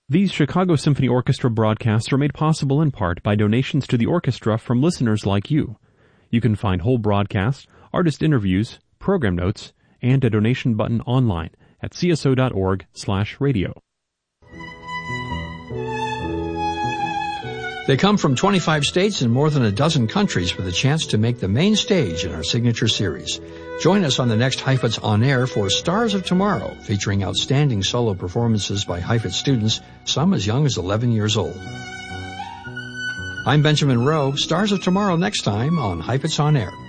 These Chicago Symphony Orchestra broadcasts are made possible in part by donations to the orchestra from listeners like you. You can find whole broadcasts, artist interviews, program notes, and a donation button online at cso.org/radio. They come from 25 states and more than a dozen countries with a chance to make the main stage in our signature series. Join us on the next Heifetz On Air for Stars of Tomorrow, featuring outstanding solo performances by Heifetz students, some as young as 11 years old. I'm Benjamin Rowe. Stars of Tomorrow next time on Heifetz On Air.